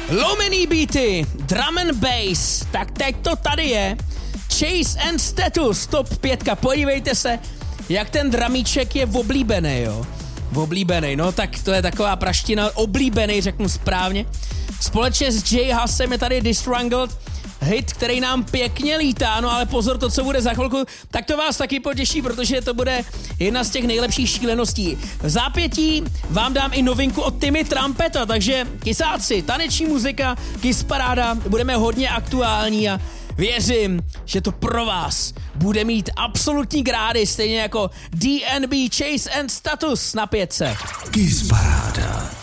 Lomený beaty, drum and bass, tak teď to tady je. Chase and Status, top 5. Podívejte se, jak ten dramíček je oblíbený, jo. Oblíbený, no tak to je taková praština, oblíbený, řeknu správně. Společně s Jay Hussem je tady Distrungled, hit, který nám pěkně lítá, no ale pozor, to, co bude za chvilku, tak to vás taky potěší, protože to bude jedna z těch nejlepších šíleností. V zápětí vám dám i novinku od Timmy Trumpeta, takže kysáci, taneční muzika, Kiss Paráda, budeme hodně aktuální a věřím, že to pro vás bude mít absolutní grády, stejně jako DNB Chase and Status na 5. Kiss Paráda.